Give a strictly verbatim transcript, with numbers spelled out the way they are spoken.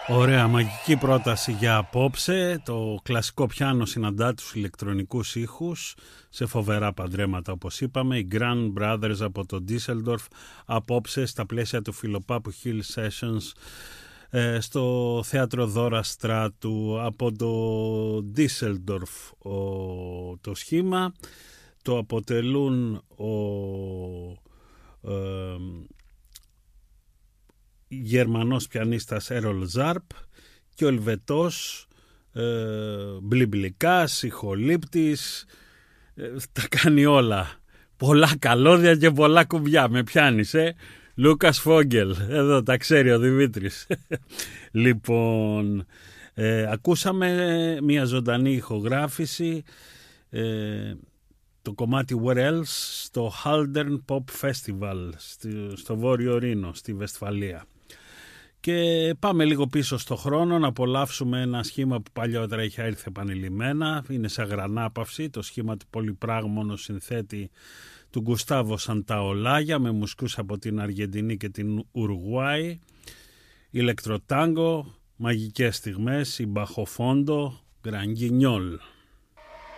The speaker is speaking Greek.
Ωραία, μαγική πρόταση για απόψε. Το κλασικό πιάνο συναντά τους ηλεκτρονικούς ήχους σε φοβερά παντρέματα, όπως είπαμε. Οι Grand Brothers από το Düsseldorf απόψε στα πλαίσια του Φιλοπάπου Hill Sessions ε, στο θέατρο Δώρα Στράτου. Από το Düsseldorf ο, το σχήμα το αποτελούν ο ε, Γερμανός πιανίστας Έρολ Ζάρπ και ο Ελβετός ε, Μπλιμπλικάς, ηχολήπτης, ε, τα κάνει όλα. Πολλά καλώδια και πολλά κουμπιά. Με πιάνεις, ε? Λούκας Φόγγελ, εδώ τα ξέρει ο Δημήτρης. Λοιπόν, ε, ακούσαμε μια ζωντανή ηχογράφηση, ε, το κομμάτι Where Else στο Haldern Pop Festival στο Βόρειο Ρήνο, στη Βεσφαλία. Και πάμε λίγο πίσω στο χρόνο να απολαύσουμε ένα σχήμα που παλιότερα είχε έρθει επανειλημμένα. Είναι σε αγρανάπαυση, το σχήμα του πολυπράγμονου συνθέτη του Γκουστάβο Σανταολάγια με μουσικούς από την Αργεντινή και την Ουρουάη. Ηλεκτροτάγκο, μαγικές στιγμές, η Μπαχοφόντο, Γκρανγκινιόλ.